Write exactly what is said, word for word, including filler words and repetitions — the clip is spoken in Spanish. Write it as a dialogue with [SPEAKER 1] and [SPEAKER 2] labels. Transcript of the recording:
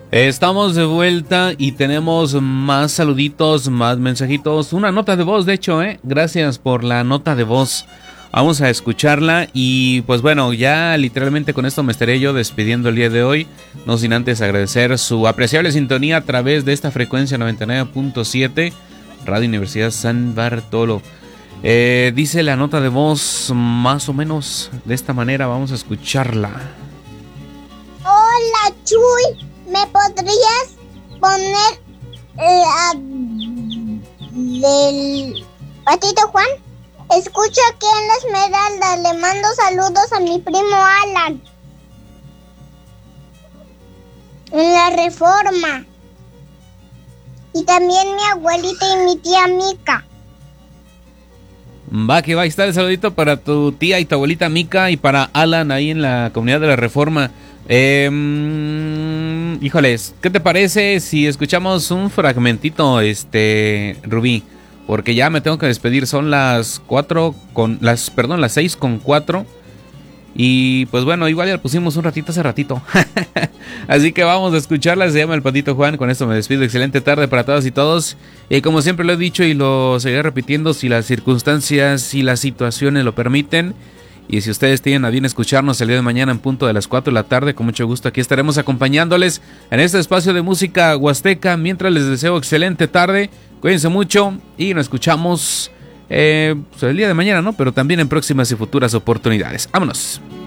[SPEAKER 1] Estamos de vuelta y tenemos más saluditos, más mensajitos, una nota de voz, de hecho, ¿eh? Gracias por la nota de voz. Vamos a escucharla y pues bueno, ya literalmente con esto me estaré yo despidiendo el día de hoy, no sin antes agradecer su apreciable sintonía a través de esta frecuencia noventa y nueve punto siete, Radio Universidad San Bartolo. Eh, dice la nota de voz más o menos de esta manera, vamos a escucharla.
[SPEAKER 2] Hola Chuy, ¿me podrías poner la del Patito Juan? Escucho aquí en la Esmeralda, le mando saludos a mi primo Alan. En la Reforma. Y también mi abuelita y mi tía Mica.
[SPEAKER 1] Va que va, ahí está el saludito para tu tía y tu abuelita Mica y para Alan ahí en la comunidad de la Reforma. Eh, híjoles, ¿qué te parece si escuchamos un fragmentito, este, Rubí? Porque ya me tengo que despedir, son las cuatro con, las, perdón, las seis con cuatro. Y pues bueno, igual ya la pusimos un ratito hace ratito. Así que vamos a escucharla, se llama El Patito Juan, con esto me despido, excelente tarde para todas y todos. Y como siempre lo he dicho y lo seguiré repitiendo, si las circunstancias y las situaciones lo permiten, y si ustedes tienen a bien escucharnos el día de mañana en punto de las cuatro de la tarde, con mucho gusto aquí estaremos acompañándoles en este espacio de música huasteca. Mientras les deseo excelente tarde, cuídense mucho y nos escuchamos eh, pues el día de mañana, ¿no? Pero también en próximas y futuras oportunidades. ¡Vámonos!